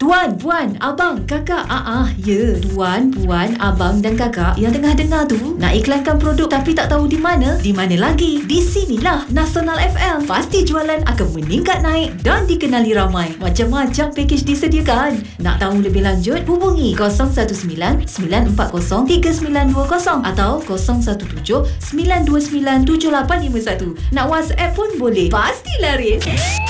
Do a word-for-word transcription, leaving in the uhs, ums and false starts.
Tuan, puan, abang, kakak. Ah, ah, ya. Tuan, puan, abang dan kakak yang tengah dengar tu nak iklankan produk tapi tak tahu di mana? Di mana lagi? Di sinilah Nasional F M. Pasti jualan akan meningkat naik dan dikenali ramai. Macam-macam pakej disediakan. Nak tahu lebih lanjut? Hubungi kosong satu sembilan sembilan empat kosong tiga sembilan dua kosong atau kosong satu tujuh sembilan dua sembilan tujuh lapan lima satu. Nak WhatsApp pun boleh. Pasti laris.